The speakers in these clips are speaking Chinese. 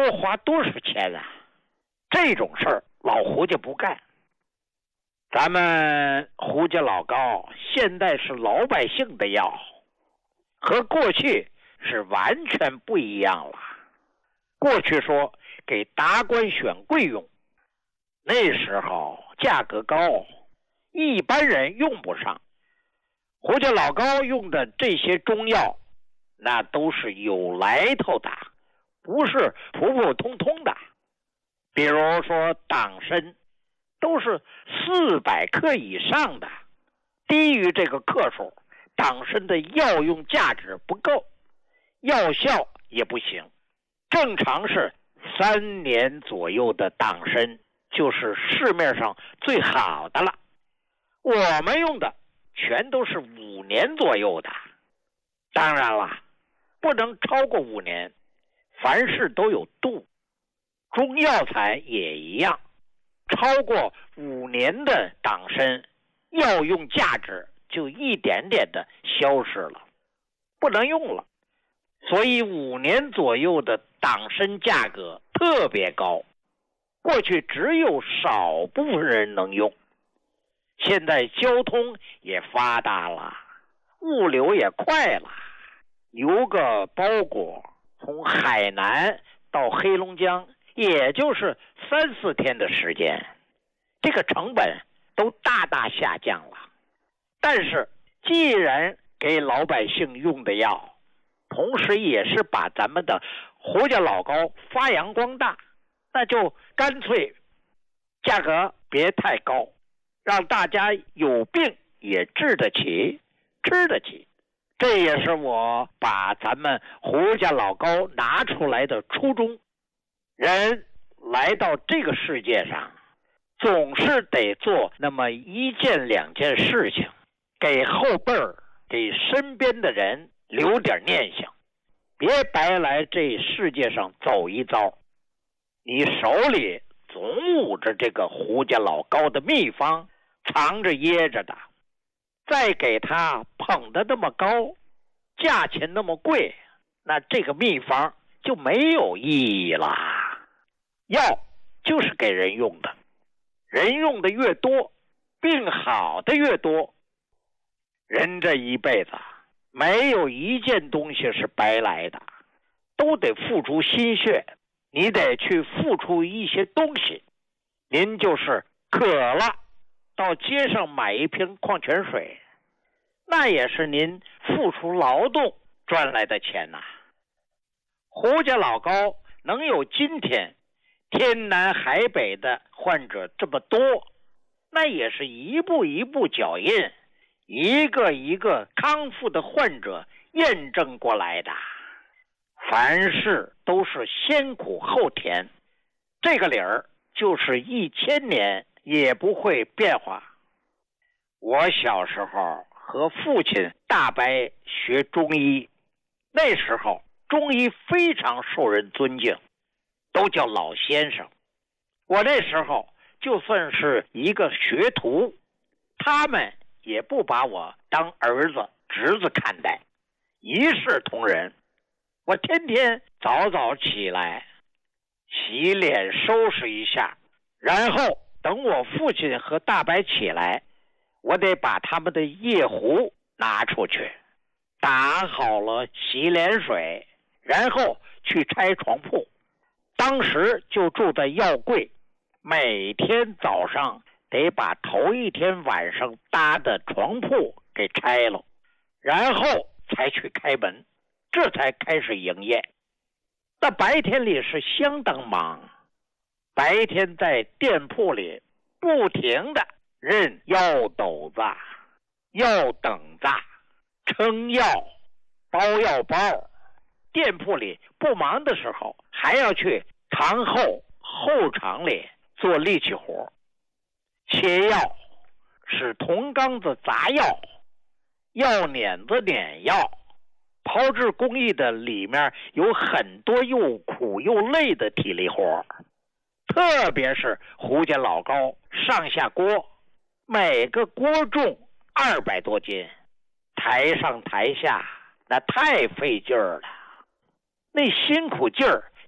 多花多少钱啊？这种事儿老胡家不干。咱们胡家老高现在是老百姓的药，和过去是完全不一样了。过去说给达官选贵用，那时候价格高，一般人用不上。胡家老高用的这些中药，那都是有来头的，不是普普通通的。比如说党参，都是400克以上的，低于这个克数，党参的药用价值不够，药效也不行。正常是3年左右的党参就是市面上最好的了，我们用的全都是5年左右的。当然了，不能超过5年，凡事都有度，中药材也一样，超过5年的党参药用价值就一点点的消失了，不能用了。所以5年左右的党参价格特别高，过去只有少部分人能用。现在交通也发达了，物流也快了，邮个包裹从海南到黑龙江也就是3-4天的时间，这个成本都大大下降了。但是既然给老百姓用的药，同时也是把咱们的胡家老高发扬光大，那就干脆价格别太高，让大家有病也治得起，吃得起。这也是我把咱们胡家老高拿出来的初衷。人来到这个世界上，总是得做那么1件2件事情，给后辈儿，给身边的人留点念想，别白来这世界上走一遭。你手里总捂着这个胡家老高的秘方，藏着掖着的，再给他捧得那么高，价钱那么贵，那这个秘方就没有意义了。药就是给人用的，人用的越多，病好的越多。人这一辈子没有一件东西是白来的，都得付出心血，你得去付出一些东西。您就是渴了，到街上买一瓶矿泉水，那也是您付出劳动赚来的钱呐。胡家老高能有今天天南海北的患者这么多，那也是一步一步脚印，一个一个康复的患者验证过来的。凡事都是先苦后甜，这个理儿就是1000年也不会变化。我小时候和父亲大伯学中医，那时候中医非常受人尊敬，都叫老先生。我那时候就算是一个学徒，他们也不把我当儿子侄子看待，一视同仁。我天天早早起来，洗脸收拾一下，然后等我父亲和大伯起来，我得把他们的夜壶拿出去，打好了洗脸水，然后去拆床铺。当时就住在药柜，每天早上得把头一天晚上搭的床铺给拆了，然后才去开门，这才开始营业。那白天里是相当忙，白天在店铺里不停的认药斗子、药等子、称药、包药包。店铺里不忙的时候，还要去堂后场里做力气活，切药，使铜缸子砸药，药碾子碾药。炮制工艺的里面有很多又苦又累的体力活，特别是胡家老高上下锅，每个锅重200多斤，抬上抬下那太费劲儿了。那辛苦劲儿就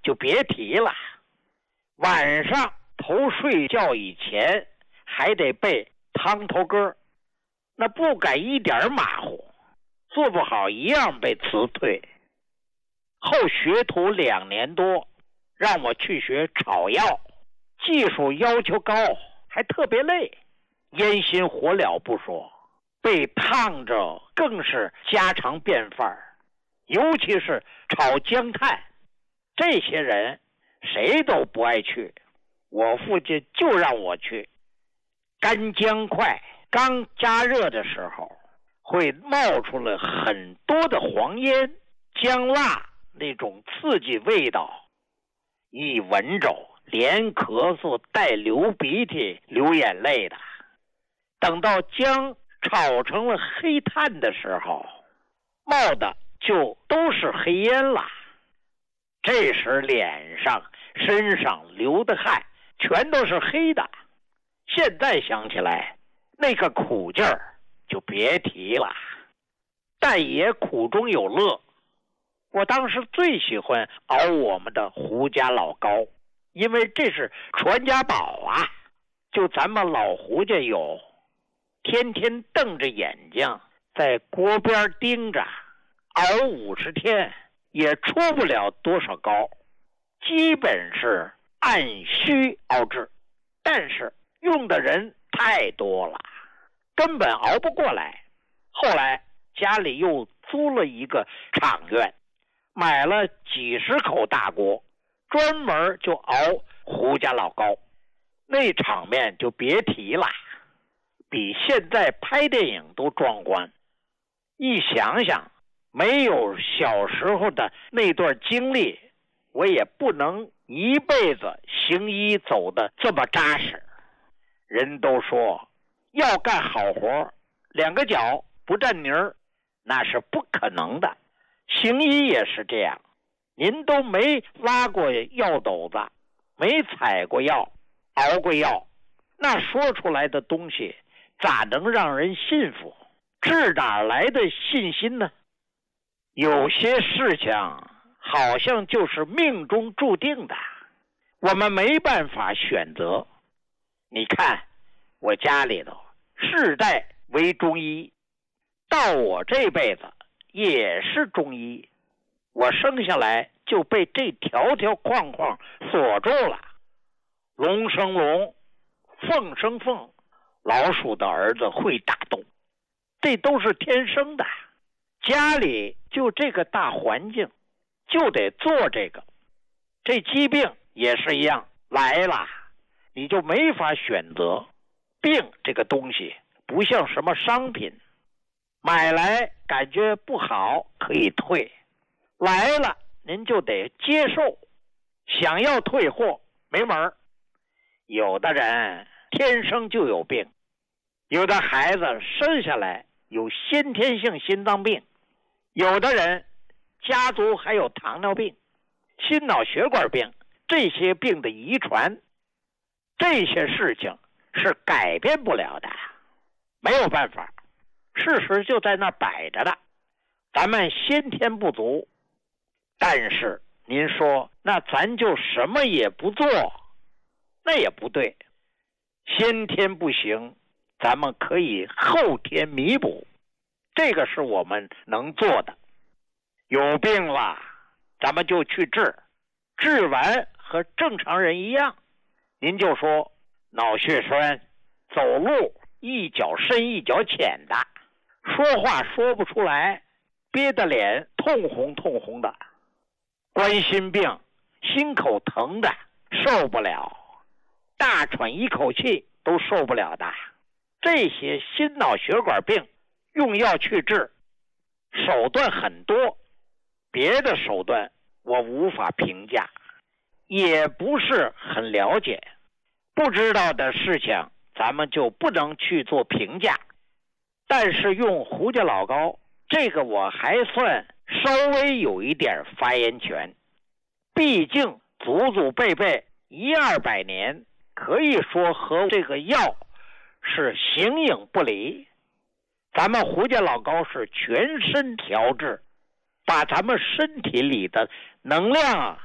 就别提了。晚上头睡觉以前还得背汤头歌，那不敢一点马虎，做不好一样被辞退。后学徒2年多，让我去学炒药，技术要求高，还特别累，烟心火燎不说，被烫着更是家常便饭，尤其是炒姜炭，这些人谁都不爱去，我父亲就让我去。干姜块刚加热的时候，会冒出了很多的黄烟，姜辣那种刺激味道，一闻着连咳嗽带流鼻涕流眼泪的。等到姜炒成了黑炭的时候，冒的就都是黑烟了。这时脸上身上流的汗全都是黑的，现在想起来那个苦劲儿就别提了，但也苦中有乐。我当时最喜欢熬我们的胡家老高，因为这是传家宝啊，就咱们老胡家有，天天瞪着眼睛在锅边盯着，熬50天也出不了多少高，基本是按需熬制，但是用的人太多了，根本熬不过来。后来家里又租了一个厂院，买了几十口大锅，专门就熬胡家老高，那场面就别提了，比现在拍电影都壮观。一想想没有小时候的那段经历，我也不能一辈子行医走得这么扎实。人都说要干好活，2个脚不沾泥儿，那是不可能的。行医也是这样，您都没拉过药斗子，没采过药，熬过药，那说出来的东西咋能让人信服？这哪来的信心呢？有些事情好像就是命中注定的，我们没办法选择。你看我家里头世代为中医，到我这辈子也是中医，我生下来就被这条条框框锁住了。龙生龙，凤生凤，老鼠的儿子会打洞，这都是天生的。家里就这个大环境，就得做这个。这疾病也是一样，来了你就没法选择。病这个东西不像什么商品，买来感觉不好可以退，来了您就得接受，想要退货没门儿。有的人天生就有病，有的孩子生下来有先天性心脏病，有的人家族还有糖尿病、心脑血管病，这些病的遗传，这些事情是改变不了的，没有办法，事实就在那摆着的。咱们先天不足，但是您说那咱就什么也不做，那也不对。先天不行，咱们可以后天弥补，这个是我们能做的。有病了咱们就去治，治完和正常人一样。您就说脑血栓，走路一脚深一脚浅的，说话说不出来，憋得脸通红通红的，冠心病，心口疼的受不了，大喘一口气都受不了的，这些心脑血管病用药去治，手段很多，别的手段我无法评价，也不是很了解，不知道的事情咱们就不能去做评价。但是用胡家老高这个我还算稍微有一点发言权，毕竟祖祖辈辈100-200年，可以说和这个药是形影不离。咱们胡家老高是全身调治，把咱们身体里的能量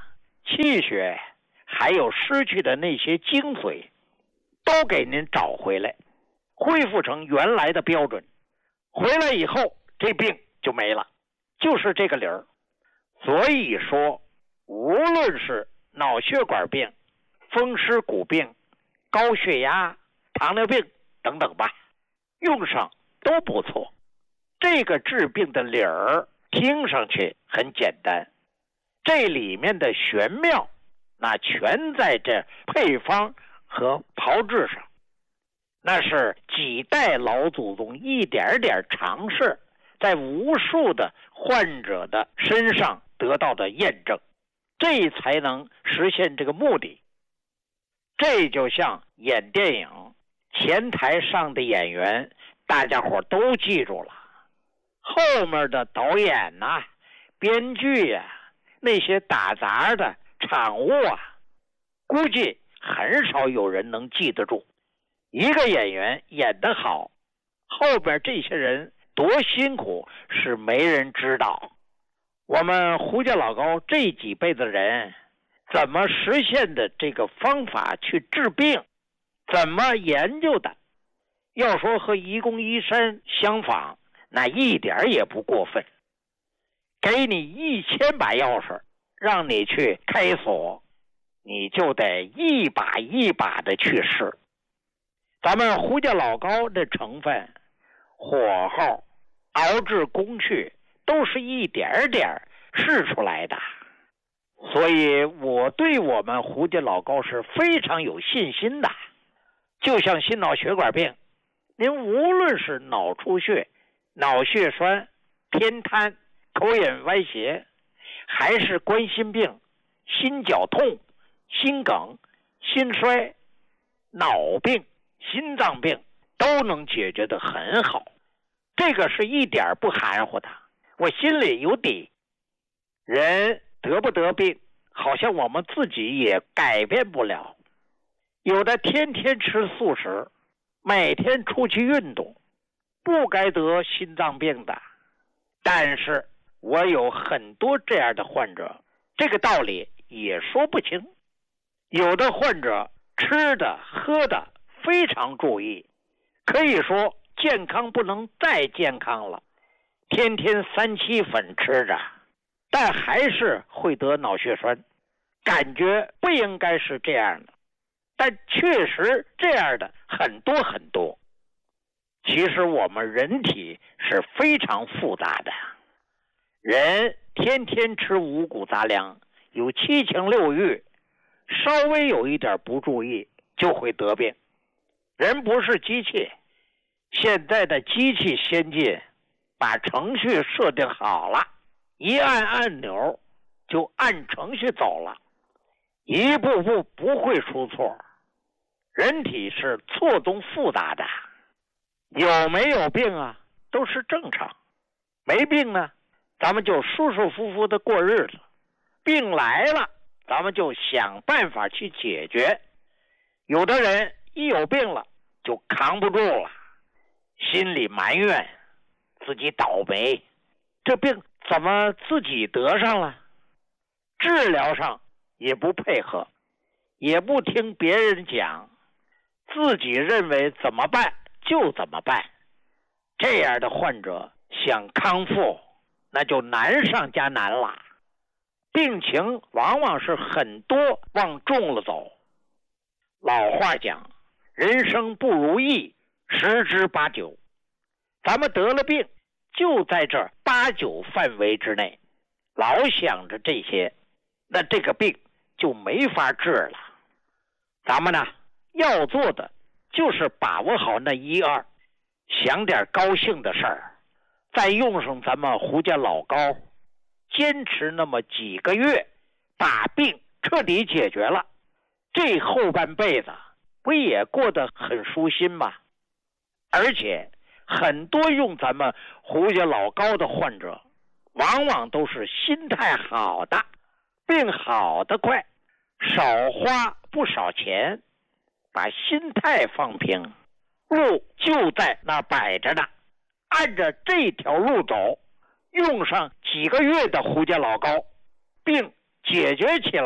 气血，还有失去的那些精髓，都给您找回来，恢复成原来的标准。回来以后，这病就没了，就是这个理儿。所以说，无论是脑血管病、风湿骨病、高血压、糖尿病等等吧，用上都不错。这个治病的理儿听上去很简单，这里面的玄妙那全在这配方和炮制上，那是几代老祖宗一点点尝试，在无数的患者的身上得到的验证，这才能实现这个目的。这就像演电影，前台上的演员大家伙都记住了，后面的导演啊、编剧啊、那些打杂的场务啊，估计很少有人能记得住。一个演员演得好，后边这些人多辛苦是没人知道。我们胡家老高这几辈子人怎么实现的这个方法去治病，怎么研究的，要说和愚公移山相仿，那一点也不过分。给你1000把钥匙，让你去开锁，你就得一把一把的去试。咱们胡家老高的成分、火候、熬制工序都是一点点试出来的，所以我对我们胡家老高是非常有信心的。就像心脑血管病，您无论是脑出血、脑血栓、偏瘫、口眼歪斜，还是冠心病、心绞痛、心梗、心衰、脑病、心脏病，都能解决得很好。这个是一点不含糊的，我心里有底。人得不得病，好像我们自己也改变不了。有的天天吃素食，每天出去运动，不该得心脏病的。但是我有很多这样的患者，这个道理也说不清。有的患者吃的喝的非常注意，可以说健康不能再健康了，天天3七粉吃着，但还是会得脑血栓。感觉不应该是这样的，但确实这样的很多很多。其实我们人体是非常复杂的，人天天吃五谷杂粮，有7情6欲，稍微有一点不注意就会得病。人不是机器，现在的机器先进，把程序设定好了，一按按钮就按程序走了，一步步不会出错。人体是错综复杂的，有没有病啊都是正常，没病呢咱们就舒舒服服的过日子，病来了咱们就想办法去解决。有的人一有病了就扛不住了，心里埋怨自己倒霉，这病怎么自己得上了？治疗上也不配合，也不听别人讲，自己认为怎么办就怎么办。这样的患者想康复那就难上加难了，病情往往是很多往重了走。老话讲，人生不如意十之八九，咱们得了病就在这8、9范围之内，老想着这些，那这个病就没法治了。咱们呢要做的就是把握好那1、2，想点高兴的事儿，再用上咱们胡家老高，坚持那么几个月，把病彻底解决了，这后半辈子不也过得很舒心吗？而且很多用咱们胡家老高的患者，往往都是心态好的，病好得快，少花不少钱，把心态放平，路就在那摆着呢，按着这条路走，用上几个月的胡家老高，病解决起来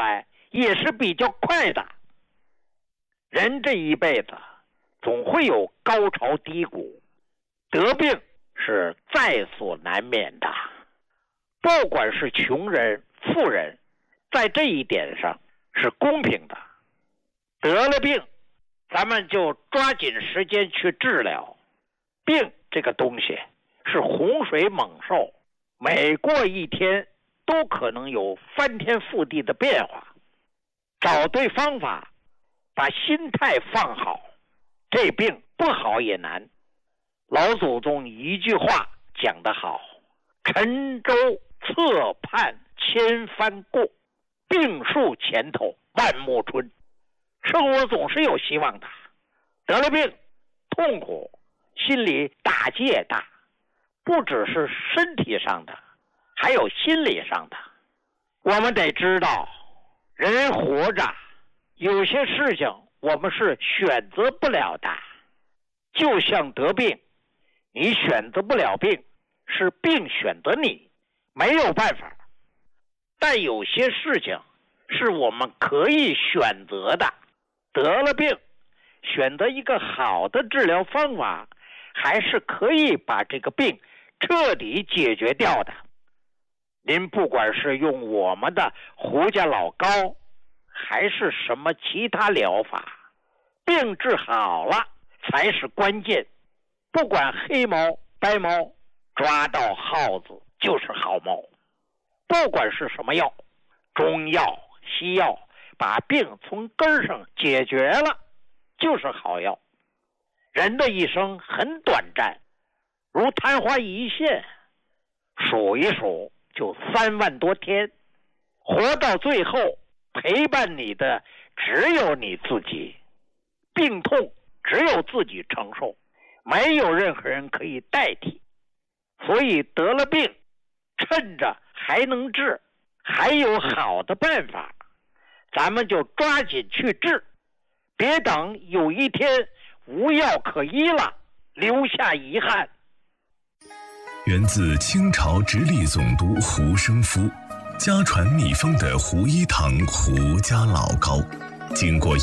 也是比较快的。人这一辈子总会有高潮低谷，得病是在所难免的。不管是穷人富人，在这一点上是公平的。得了病，咱们就抓紧时间去治疗。病这个东西是洪水猛兽，每过一天都可能有翻天覆地的变化。找对方法，把心态放好，这病不好也难。老祖宗一句话讲得好，沉舟侧畔千帆过，病树前头万木春。生活总是有希望的，得了病痛苦，心里打击也大，不只是身体上的，还有心理上的。我们得知道，人活着有些事情我们是选择不了的。就像得病，你选择不了病，是病选择你，没有办法。但有些事情是我们可以选择的。得了病，选择一个好的治疗方法，还是可以把这个病彻底解决掉的。您不管是用我们的胡家老膏，还是什么其他疗法，病治好了才是关键。不管黑猫白猫，抓到耗子就是好猫。不管是什么药，中药西药，把病从根上解决了就是好药。人的一生很短暂，如昙花一现，数一数就3万多天，活到最后陪伴你的只有你自己。病痛只有自己承受，没有任何人可以代替。所以得了病，趁着还能治，还有好的办法，咱们就抓紧去治，别等有一天无药可医了，留下遗憾。 源自清朝直隶总督胡生夫，家传秘方的胡一堂胡家老膏，经过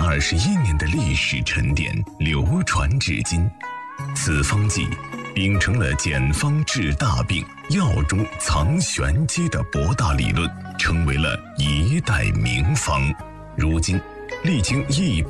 121年的历史沉淀，流传至今。此方剂秉承了简方治大病、药中藏玄机的博大理论，成为了一代名方。如今历经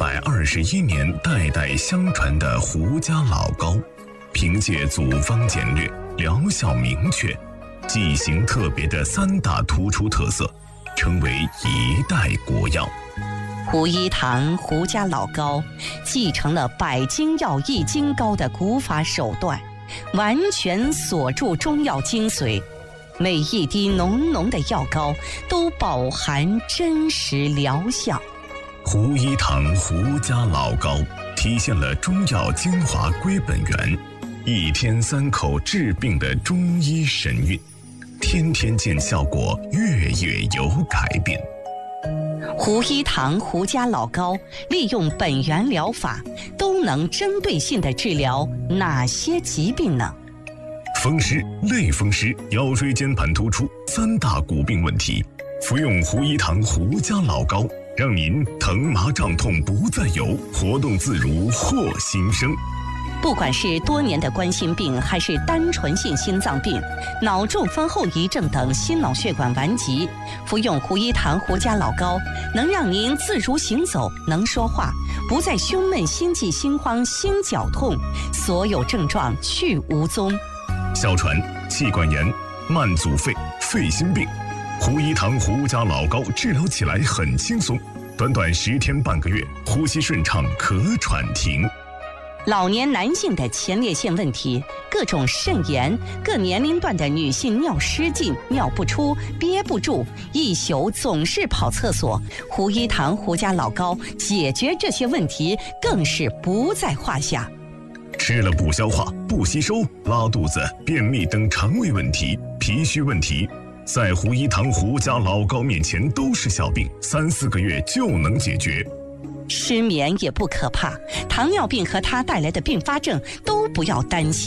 121年代代相传的胡家老膏，凭借组方简略、疗效明确、剂型特别的3大突出特色，成为一代国药。 胡一堂胡家老膏继承了百金药易筋膏的古法手段，完全锁住中药精髓，每一滴浓浓的药膏都饱含真实疗效。 胡一堂胡家老膏体现了中药精华归本源，1天3口治病的中医神韵，天天见效果，月月有改变。 胡一堂胡家老膏利用本源疗法，都能针对性地治疗哪些疾病呢？ 风湿、类风湿、腰椎间盘突出3大骨病问题，服用胡一堂胡家老膏，让您疼麻胀痛不再有，活动自如获新生。 不管是多年的冠心病，还是单纯性心脏病、脑中风后遗症等心脑血管顽疾，服用胡一堂胡家老膏，能让您自如行走，能说话，不再胸闷、心悸、心慌、心绞痛，所有症状去无踪。 哮喘、气管炎、慢阻肺、肺心病，胡一堂胡家老膏治疗起来很轻松，短短10天半个月，呼吸顺畅，咳喘停。 老年男性的前列腺问题，各种肾炎，各年龄段的女性尿失禁、尿不出、憋不住，一宿总是跑厕所，胡一堂胡家老膏解决这些问题更是不在话下。 吃了不消化、不吸收、拉肚子、便秘等肠胃问题、脾虚问题，在胡一堂胡家老膏面前都是小病，3、4个月就能解决。 失眠也不可怕，糖尿病和它带来的并发症都不要担心。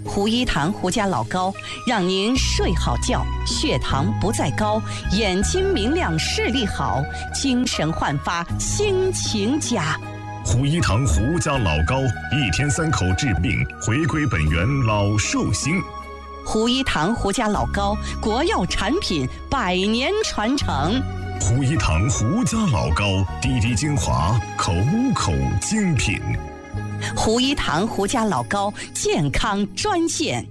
胡一堂胡家老高，让您睡好觉，血糖不再高，眼睛明亮，视力好，精神焕发，心情佳。 胡一堂胡家老高，1天3口治病，回归本源老寿星。 胡一堂胡家老高，国药产品，100年传承。 胡一堂胡家老高，滴滴精华，口口精品。 胡一堂胡家老高健康专线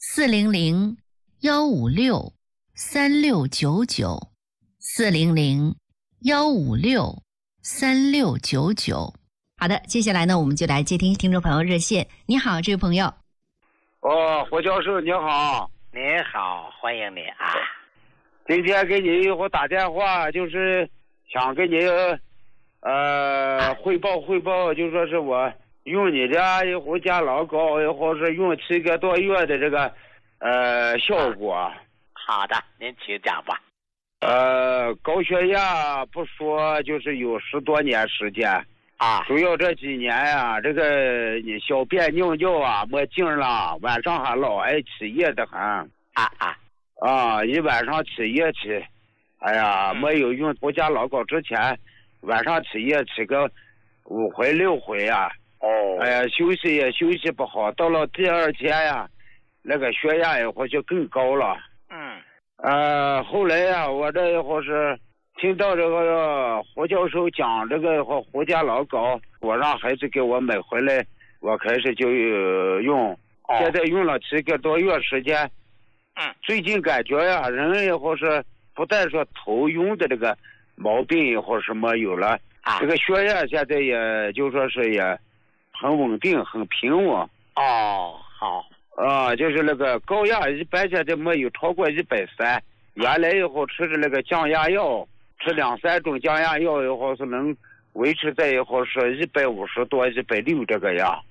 400-156-3699，400-156-3699。好的，接下来呢，我们就来接听听众朋友热线。你好，这位朋友。 胡教授你好。 你好，欢迎你啊。 今天给你打电话，就是想跟你汇报，就说是我用你的胡家老高，或是用7个多月的这个效果。 好的，您请讲吧。 高血压不说，就是有10多年时间啊， 主要这几年呀，这个你小便尿尿啊没劲了，晚上还老爱起夜的很一晚上起夜起，哎呀，没有用胡家老高之前，晚上起夜起个5回6回啊。哎呀，休息也休息不好，到了第2天呀，那个血压也或就更高了。后来呀，我这或是听到这个胡教授讲这个胡家老高，我让孩子给我买回来，我开始就用，现在用了7个多月时间。最近感觉呀，人也或是不但说头晕的这个毛病也或是没有了，这个血压现在也就说是也很稳定，很平稳。 好。 就是那个高压一般现在没有超过130，原来以后吃的那个降压药，吃2-3种降压药以后是能维持在以后是150多160这个样。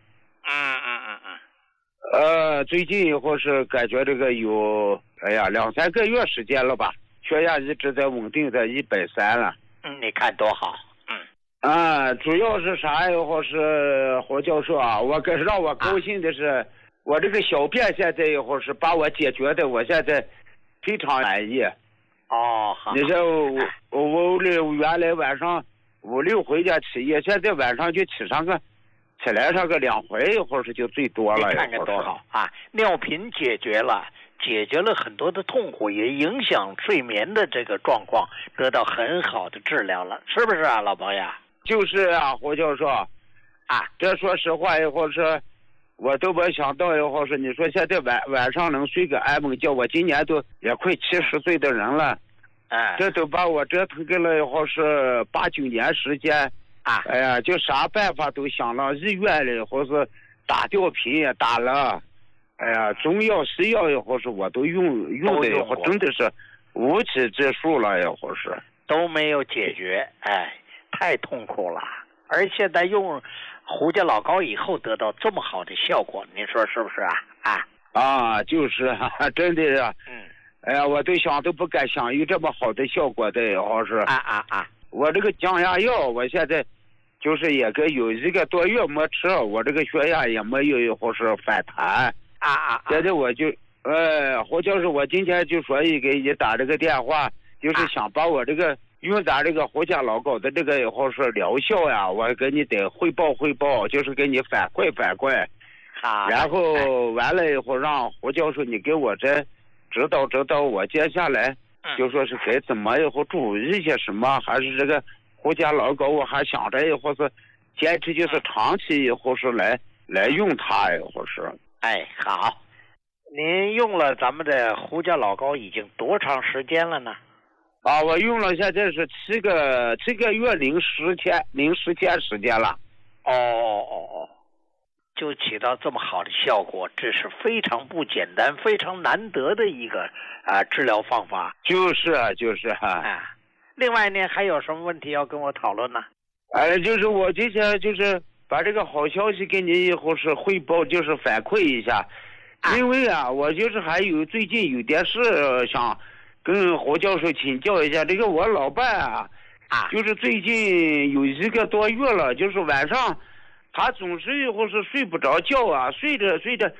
最近以后是感觉这个有2-3个月时间了吧，血压一直在稳定在130了。 你看多好。 主要是啥以后是胡教授啊，让我高兴的是，我这个小便现在以后是把我解决的，我现在非常满意。 好。 你说我原来晚上5、6回家起夜，现在晚上就起来上个2回，一会儿是就最多了。 你看看多好啊！尿频解决了很多的痛苦，也影响睡眠的这个状况，得到很好的治疗了，是不是啊，老朋友？ 就是啊，胡教授这说实话以后是我都没想到以后是你说现在晚上能睡个安稳觉，我今年都也快70岁的人了，这都把我折腾给了以后是8、9年时间。哎呀，就啥办法都想了，医院里或是打吊瓶也打了，哎呀，中药西药也或是我都用的以后真的是无济之数了，也或是都没有解决，太痛苦了。而现在用胡家老高以后得到这么好的效果，您说是不是啊？ 就是真的是。哎呀，我都想都不敢想有这么好的效果的，也好是。我这个降压药，我现在就是也有1个多月没吃，我这个血压也没有或是反弹。现在我就胡教授，我今天就说给你打这个电话，就是想把我这个用咱这个胡家老高的这个以后是疗效呀，我给你得汇报，就是给你反馈。然后完了以后让胡教授你给我这指导我接下来就说是该怎么以后注意一些什么，还是这个胡家老高我还想着以后是坚持就是长期以后是来用它以后是。 好，您用了咱们的胡家老高已经多长时间了呢？ 我用了现在是7个月零10天时间了。 就起到这么好的效果，这是非常不简单、非常难得的一个治疗方法。 就是另外呢，还有什么问题要跟我讨论呢？ 就是我今天就是把这个好消息给你以后是汇报，就是反馈一下。因为我就是还有最近有点事想跟胡教授请教一下。这个我老伴就是最近有1个多月了，就是晚上他总是以后是睡不着觉睡着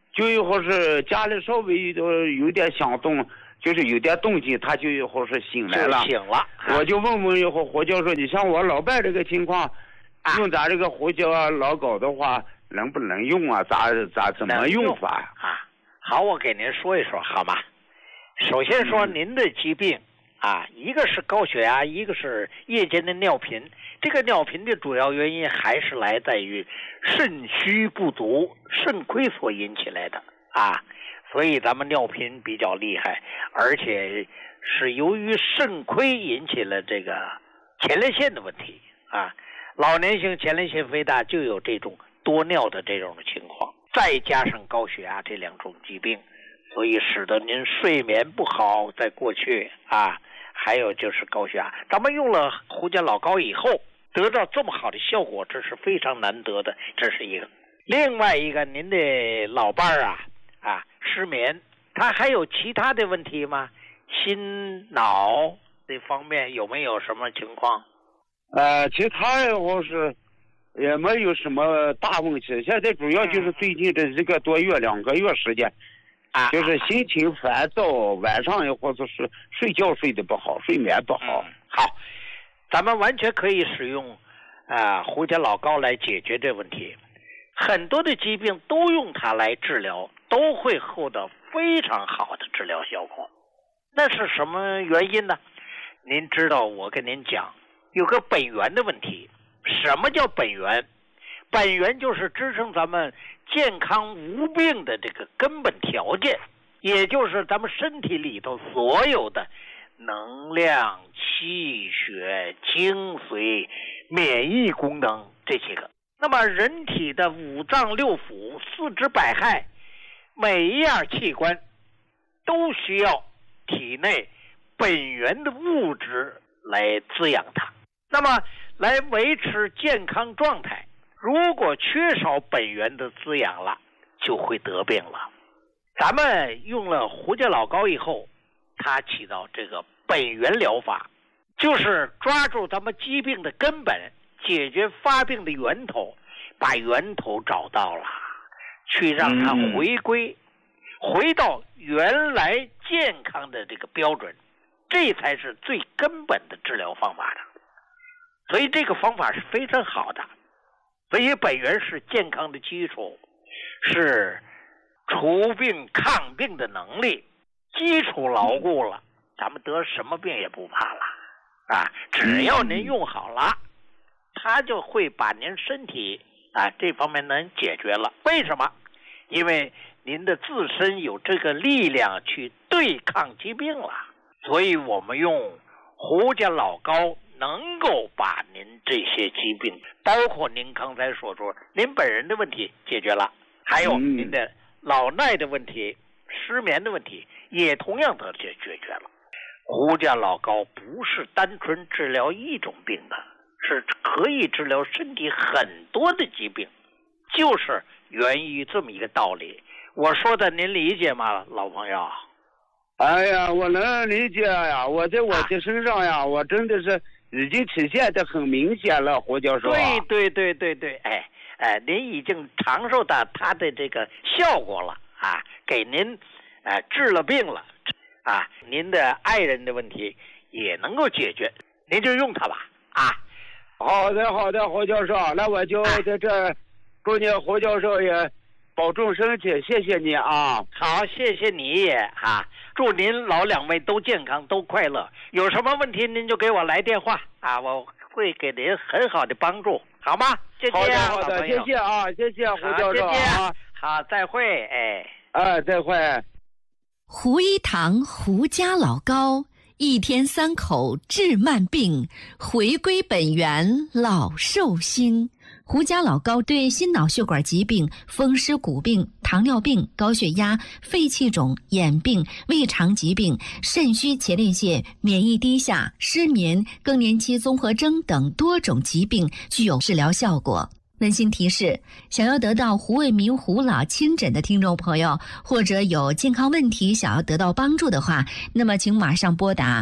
就以后是家里稍微有点响动，就是有点动静，他就以后是醒来了。 醒了。 我就问问以后胡教授，你像我老伴这个情况，用咱这个胡椒老膏的话，能不能用啊？怎么用法啊？好，我给您说一说好吗？首先说您的疾病一个是高血压，一个是夜间的尿频。这个尿频的主要原因还是来自于肾虚不足、肾亏所引起来的所以咱们尿频比较厉害，而且是由于肾亏引起了这个前列腺的问题老年性前列腺肥大就有这种多尿的这种情况，再加上高血压这两种疾病，所以使得您睡眠不好，在过去还有就是高血压。咱们用了胡椒老膏以后得到这么好的效果，这是非常难得的，这是一个。另外一个，您的老伴儿失眠，他还有其他的问题吗？心脑这方面有没有什么情况？ 其他我是也没有什么大问题，现在主要就是最近这1个多月、2个月时间就是心情烦躁，晚上或者是睡觉睡得不好，睡眠不好。 好，咱们完全可以使用胡椒老膏来解决这问题。很多的疾病都用它来治疗，都会获得非常好的治疗效果。那是什么原因呢？您知道，我跟您讲，有个本源的问题。什么叫本源？本源就是支撑咱们健康无病的这个根本条件，也就是咱们身体里头所有的能量、气血、精髓、免疫功能这些个。那么人体的五脏六腑、四肢百骸，每一样器官都需要体内本源的物质来滋养它，那么来维持健康状态。如果缺少本源的滋养了，就会得病了。咱们用了胡椒老膏以后，它起到这个本源疗法，就是抓住咱们疾病的根本，解决发病的源头，把源头找到了，去让它回到原来健康的这个标准，这才是最根本的治疗方法的。所以这个方法是非常好的。所以本源是健康的基础，是除病抗病的能力，基础牢固了，咱们得什么病也不怕了只要您用好了，它就会把您身体这方面能解决了。为什么？因为您的自身有这个力量去对抗疾病了。所以我们用胡椒老膏能够把您这些疾病，包括您刚才所说您本人的问题解决了，还有您的老耐的问题、失眠的问题也同样得解决了。胡椒老膏不是单纯治疗一种病的，是可以治疗身体很多的疾病，就是源于这么一个道理。我说的您理解吗，老朋友？ 哎呀，我能理解呀！我在我的身上呀，我真的是已经体现得很明显了，胡教授。 对，您已经尝受到它的这个效果了给您治了病了您的爱人的问题也能够解决，您就用它吧好的，胡教授，那我就在这祝你胡教授也保重身体，谢谢你好， 谢谢你也祝您老两位都健康都快乐。有什么问题您就给我来电话我会给您很好的帮助，好吗？谢谢好的，谢谢谢谢胡教授好，再会再会。 胡一堂胡家老膏，1天3口治慢病，回归本源老寿星。胡家老膏对心脑血管疾病、风湿骨病、糖尿病、高血压、肺气肿、眼病、胃肠疾病、肾虚前列腺、免疫低下、失眠、更年期综合征等多种疾病具有治疗效果。温馨提示：想要得到胡卫民胡老亲诊的听众朋友，或者有健康问题想要得到帮助的话，那么请马上拨打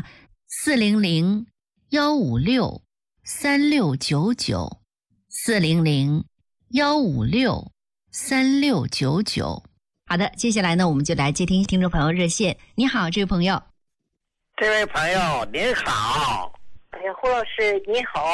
400-156-3699 400-156-3699。 好的，接下来呢，我们就来接听听众朋友热线。你好，这位朋友。 这位朋友您好。 哎呀，胡老师你好。